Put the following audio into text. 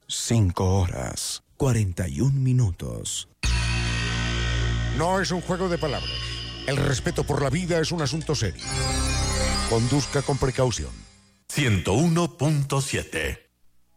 5 horas, 41 minutos. No es un juego de palabras. El respeto por la vida es un asunto serio. Conduzca con precaución. 101.7